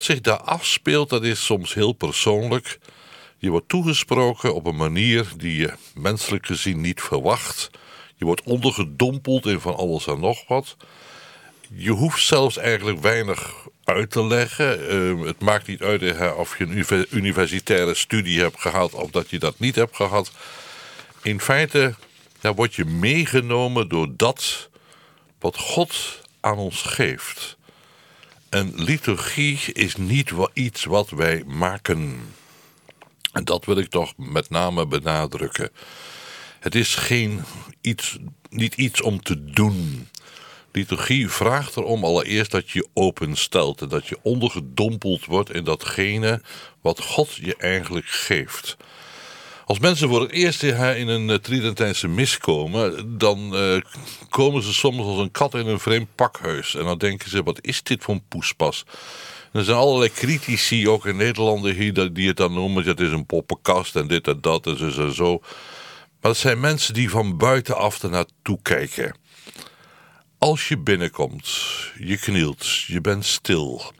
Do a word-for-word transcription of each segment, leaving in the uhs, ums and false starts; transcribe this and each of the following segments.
zich daar afspeelt, dat is soms heel persoonlijk. Je wordt toegesproken op een manier die je menselijk gezien niet verwacht. Je wordt ondergedompeld in van alles en nog wat. Je hoeft zelfs eigenlijk weinig uit te leggen. Uh, het maakt niet uit uh, of je een universitaire studie hebt gehad of dat je dat niet hebt gehad. In feite ja, word je meegenomen door dat wat God aan ons geeft. En liturgie is niet iets wat wij maken. En dat wil ik toch met name benadrukken. Het is geen iets, niet iets om te doen. Liturgie vraagt erom allereerst dat je je openstelt en dat je ondergedompeld wordt in datgene wat God je eigenlijk geeft. Als mensen voor het eerst in een uh, Tridentijnse mis komen, dan uh, komen ze soms als een kat in een vreemd pakhuis. En dan denken ze, wat is dit voor een poespas? En er zijn allerlei critici, ook in Nederland, hier, die het dan noemen, het is een poppenkast en dit en dat en zo en zo. Maar het zijn mensen die van buitenaf ernaartoe kijken. Als je binnenkomt, je knielt, je bent stil.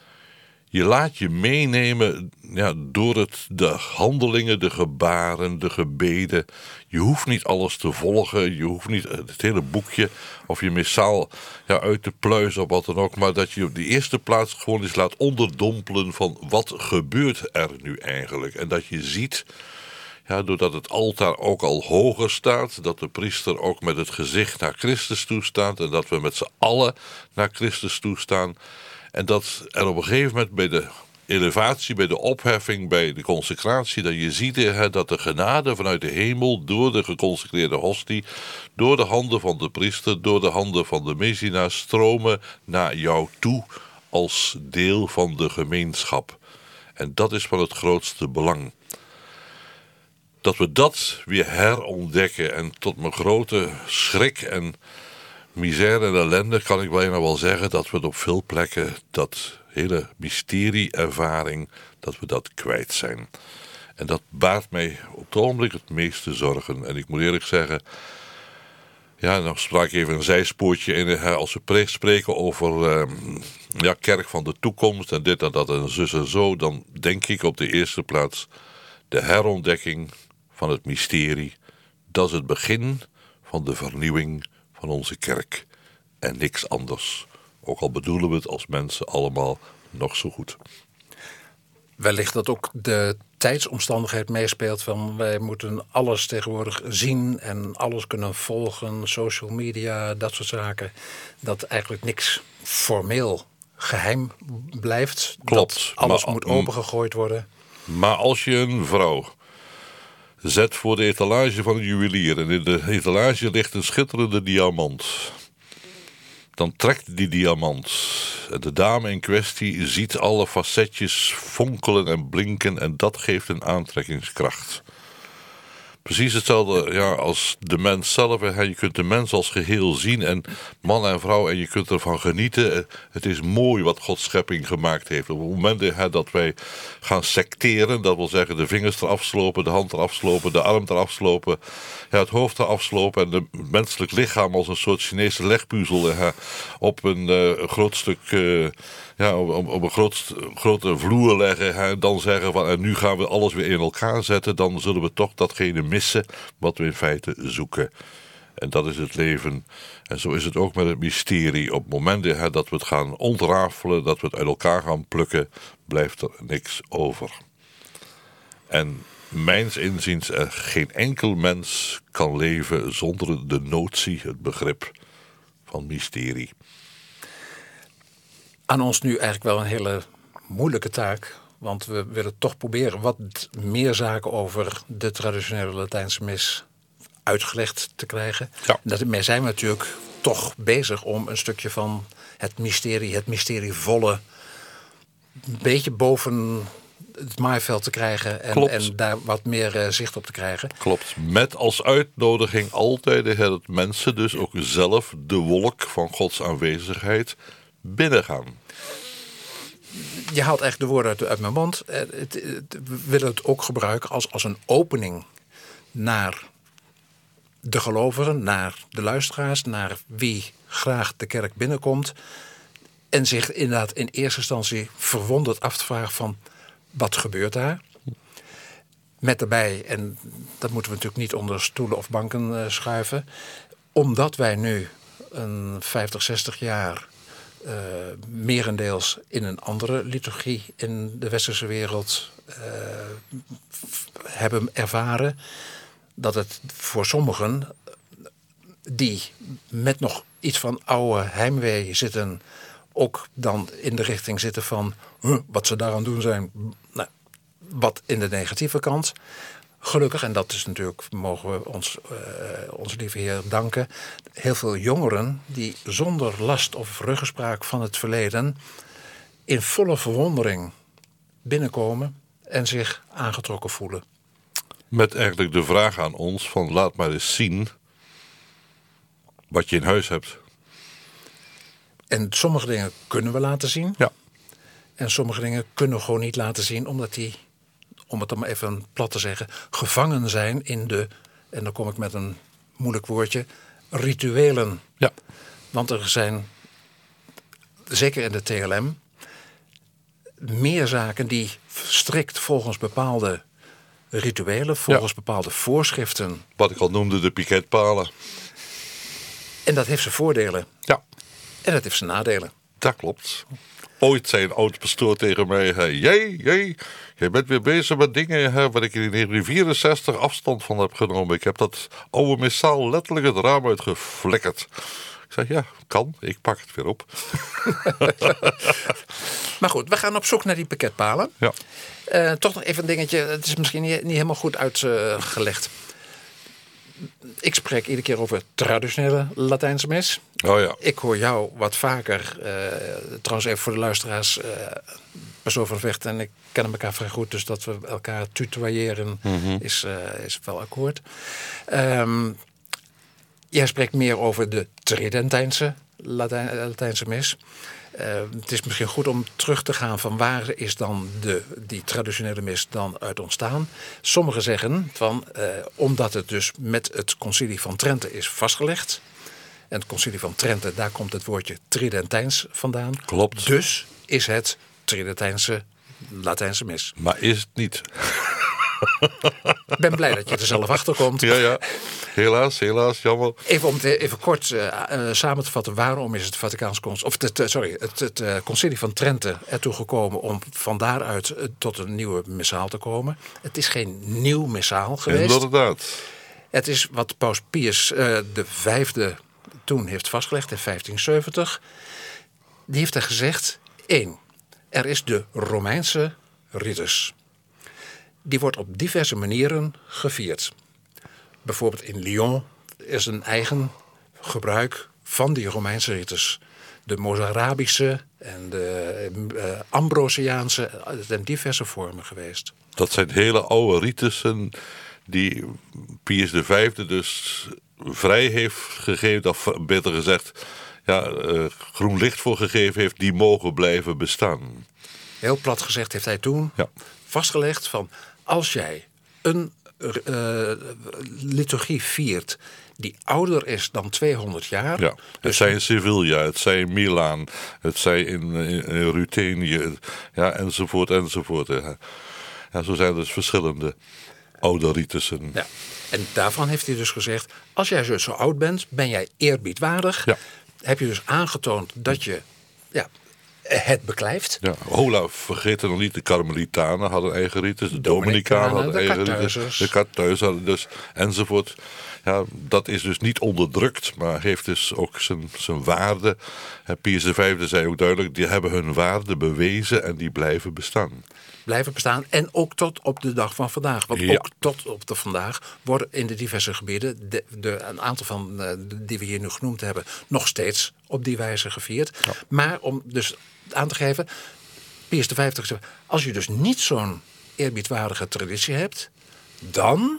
Je laat je meenemen ja, door het, de handelingen, de gebaren, de gebeden. Je hoeft niet alles te volgen, je hoeft niet het hele boekje of je missaal ja, uit te pluizen of wat dan ook. Maar dat je op de eerste plaats gewoon eens laat onderdompelen van wat gebeurt er nu eigenlijk. En dat je ziet, ja, doordat het altaar ook al hoger staat, dat de priester ook met het gezicht naar Christus toestaat en dat we met z'n allen naar Christus toestaan. En dat er op een gegeven moment bij de elevatie, bij de opheffing, bij de consecratie, dat je ziet hè, dat de genade vanuit de hemel door de geconsecreerde hostie, door de handen van de priester, door de handen van de Messina stromen naar jou toe als deel van de gemeenschap. En dat is van het grootste belang. Dat we dat weer herontdekken en tot mijn grote schrik en misère en ellende kan ik bijna wel zeggen dat we het op veel plekken dat hele mysterie-ervaring, dat we dat kwijt zijn. En dat baart mij op het ogenblik het meeste zorgen. En ik moet eerlijk zeggen, ja, dan sprak ik even een zijspoortje in. Als we spreken over uh, ja, kerk van de toekomst en dit en dat en zus en zo, dan denk ik op de eerste plaats de herontdekking van het mysterie. Dat is het begin van de vernieuwing van onze kerk en niks anders. Ook al bedoelen we het als mensen allemaal nog zo goed. Wellicht dat ook de tijdsomstandigheid meespeelt van wij moeten alles tegenwoordig zien en alles kunnen volgen, social media, dat soort zaken. Dat eigenlijk niks formeel geheim blijft. Klopt. Dat alles maar, moet opengegooid worden. Maar als je een vrouw zet voor de etalage van een juwelier en in de etalage ligt een schitterende diamant, dan trekt die diamant. En de dame in kwestie ziet alle facetjes fonkelen en blinken en dat geeft een aantrekkingskracht. Precies hetzelfde ja, als de mens zelf. Hè. Je kunt de mens als geheel zien en man en vrouw en je kunt ervan genieten. Het is mooi wat Gods schepping gemaakt heeft. Op het moment hè, dat wij gaan secteren, dat wil zeggen de vingers eraf slopen, de hand eraf slopen, de arm eraf slopen, ja, het hoofd eraf slopen en het menselijk lichaam als een soort Chinese legpuzzel hè, op een uh, groot stuk, uh, ja, op, op een groot, grote vloer leggen. Hè, dan zeggen van en nu gaan we alles weer in elkaar zetten. Dan zullen we toch datgene missen wat we in feite zoeken. En dat is het leven. En zo is het ook met het mysterie. Op momenten hè, dat we het gaan ontrafelen, dat we het uit elkaar gaan plukken, blijft er niks over. En mijns inziens, er geen enkel mens kan leven zonder de notie, het begrip van mysterie. Aan ons nu eigenlijk wel een hele moeilijke taak. Want we willen toch proberen wat meer zaken over de traditionele Latijnse mis uitgelegd te krijgen. Ja. Daarmee zijn we natuurlijk toch bezig om een stukje van het mysterie, het mysterievolle, een beetje boven het maaiveld te krijgen en, en daar wat meer uh, zicht op te krijgen. Klopt. Met als uitnodiging altijd dat mensen dus ook zelf de wolk van Gods aanwezigheid binnengaan. Je haalt eigenlijk de woorden uit, uit mijn mond. Het, het, het, we willen het ook gebruiken als, als een opening naar de gelovigen, naar de luisteraars, naar wie graag de kerk binnenkomt. En zich inderdaad in eerste instantie verwonderd af te vragen van wat gebeurt daar? Met daarbij, en dat moeten we natuurlijk niet onder stoelen of banken uh, schuiven, omdat wij nu een vijftig, zestig jaar uh, merendeels in een andere liturgie in de westerse wereld uh, f- hebben ervaren, dat het voor sommigen die met nog iets van oude heimwee zitten, ook dan in de richting zitten van huh, wat ze daaraan doen zijn, nou, wat in de negatieve kant. Gelukkig, en dat is natuurlijk, mogen we ons, uh, onze lieve Heer danken, heel veel jongeren die zonder last of ruggespraak van het verleden in volle verwondering binnenkomen en zich aangetrokken voelen. Met eigenlijk de vraag aan ons van laat maar eens zien wat je in huis hebt. En sommige dingen kunnen we laten zien. Ja. En sommige dingen kunnen we gewoon niet laten zien, omdat die, om het dan maar even plat te zeggen, gevangen zijn in de, en dan kom ik met een moeilijk woordje, rituelen. Ja. Want er zijn, zeker in de T L M, meer zaken die strikt volgens bepaalde rituelen, volgens ja. bepaalde voorschriften. Wat ik al noemde, de piketpalen. En dat heeft zijn voordelen. Ja. En dat heeft zijn nadelen. Dat klopt. Ooit zei een oud pastoor tegen mij, jij, jij, jij bent weer bezig met dingen hè, waar ik in negentien vierenzestig afstand van heb genomen. Ik heb dat oude missaal letterlijk het raam uitgeflikkerd. Ik zei, ja, kan, ik pak het weer op. Maar goed, we gaan op zoek naar die pakketpalen. Ja. Uh, toch nog even een dingetje, het is misschien niet, niet helemaal goed uitgelegd. Uh, Ik spreek iedere keer over traditionele Latijnse mis. Oh ja. Ik hoor jou wat vaker, uh, trouwens even voor de luisteraars, uh, Pastoor van Vecht en ik kennen elkaar vrij goed, dus dat we elkaar tutoyeren mm-hmm. is, uh, is wel akkoord. Um, jij spreekt meer over de Tridentijnse Latijn, Latijnse mis. Uh, het is misschien goed om terug te gaan van waar is dan de, die traditionele mis dan uit ontstaan. Sommigen zeggen van, uh, omdat het dus met het Concilie van Trente is vastgelegd. En het Concilie van Trente, daar komt het woordje Tridentijns vandaan. Klopt. Dus is het Tridentijnse Latijnse mis. Maar is het niet? Ik ben blij dat je er zelf achter komt. Ja, ja. Helaas, helaas, jammer. Even om het even kort uh, uh, samen te vatten, waarom is het Vaticaans Concilie, of het, uh, sorry, het, het uh, Concilie van Trente ertoe gekomen om van daaruit uh, tot een nieuwe missaal te komen? Het is geen nieuw missaal geweest. Inderdaad. Het is wat Paus Pius uh, de vijfde toen heeft vastgelegd in vijftien zeventig. Die heeft er gezegd, één, er is de Romeinse ritus. Die wordt op diverse manieren gevierd. Bijvoorbeeld in Lyon is een eigen gebruik van die Romeinse rites. De Mozarabische en de uh, Ambrosiaanse, het zijn diverse vormen geweest. Dat zijn hele oude ritussen die Pius de Vijfde dus vrij heeft gegeven, of beter gezegd, ja, uh, groen licht voor gegeven heeft, die mogen blijven bestaan. Heel plat gezegd heeft hij toen ja. vastgelegd van, als jij een uh, liturgie viert die ouder is dan tweehonderd jaar. Ja, het dus zij in Sevilla, het zij in Milaan, het zij in, in, in Ruthenië, ja, enzovoort, enzovoort. Ja. Ja, zo zijn er dus verschillende oude ritussen. Ja. En daarvan heeft hij dus gezegd, als jij zo oud bent, ben jij eerbiedwaardig. Ja. Heb je dus aangetoond dat je ja, het beklijft. Ja, hola, vergeet er nog niet, de Karmelitanen hadden eigen rites, de Dominicanen hadden eigen rites, de Kartuizers hadden dus, enzovoort. Ja, dat is dus niet onderdrukt, maar heeft dus ook zijn, zijn waarde. Pius de Vijfde zei ook duidelijk, die hebben hun waarde bewezen en die blijven bestaan. Blijven bestaan en ook tot op de dag van vandaag. Want ja. ook tot op de vandaag worden in de diverse gebieden, de, de, een aantal van uh, die we hier nu genoemd hebben, nog steeds op die wijze gevierd. Ja. Maar om dus aan te geven, Pius de Vijfde gezegd, als je dus niet zo'n eerbiedwaardige traditie hebt, dan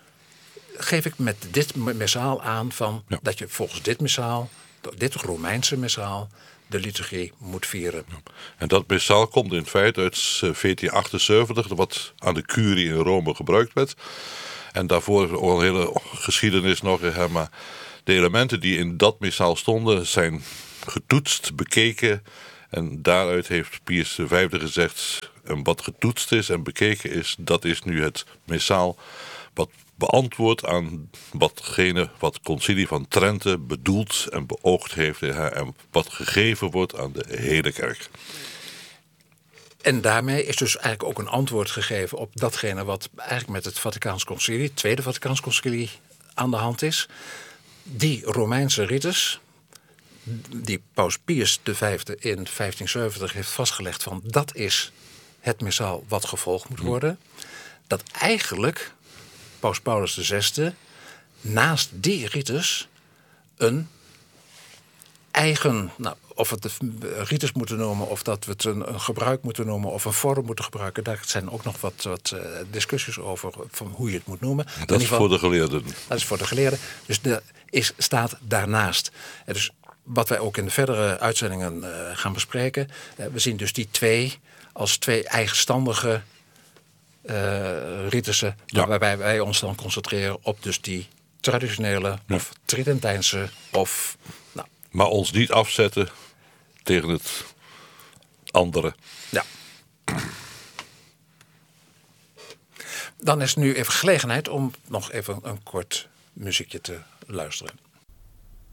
geef ik met dit missaal aan van ja. dat je volgens dit missaal, dit Romeinse missaal, de liturgie moet vieren. Ja. En dat missaal komt in feite uit vijftien achtenzeventig, wat aan de curie in Rome gebruikt werd. En daarvoor al een hele geschiedenis nog. Maar de elementen die in dat missaal stonden zijn getoetst, bekeken En daaruit heeft Pius de Vijfde gezegd, en wat getoetst is en bekeken is, dat is nu het missaal wat beantwoordt aan watgene wat Concilie van Trente bedoeld en beoogd heeft en wat gegeven wordt aan de hele kerk. En daarmee is dus eigenlijk ook een antwoord gegeven op datgene wat eigenlijk met het Vaticaans Concilie, het Tweede Vaticaans Concilie, aan de hand is. Die Romeinse rites, die Paus Pius de Vijfde in vijftienzeventig heeft vastgelegd van dat is het missaal wat gevolgd moet worden. Dat eigenlijk Paus Paulus de Zesde naast die rites een eigen, nou, of we het de rites moeten noemen, of dat we het een, een gebruik moeten noemen, of een vorm moeten gebruiken. Daar zijn ook nog wat, wat uh, discussies over van hoe je het moet noemen. Dat is geval, voor de geleerden. Dat is voor de geleerden. Dus er is, staat daarnaast. En dus wat wij ook in de verdere uitzendingen uh, gaan bespreken. Uh, we zien dus die twee als twee eigenstandige uh, ritussen, ja. waarbij wij ons dan concentreren op dus die traditionele ja. of Tridentijnse of... Nou, maar ons niet afzetten tegen het andere. Ja. Dan is nu even gelegenheid om nog even een kort muziekje te luisteren.